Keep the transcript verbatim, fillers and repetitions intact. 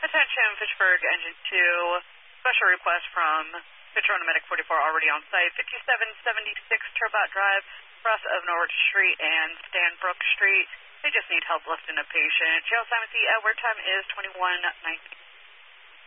Attention, Fitchburg, Engine two. Special request from Patrona Medic forty-four already on site. fifty-seven seventy-six Turbot Drive, cross of Norwood Street and Stanbrook Street. They just need help lifting a patient. Jail Simon C. Edward time is twenty-one nineteen.